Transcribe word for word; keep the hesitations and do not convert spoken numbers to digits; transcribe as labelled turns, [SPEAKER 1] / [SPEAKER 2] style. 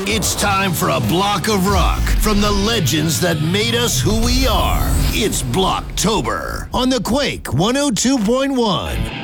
[SPEAKER 1] It's time for a block of rock from the legends that made us who we are. It's Blocktober on the Quake one oh two point one.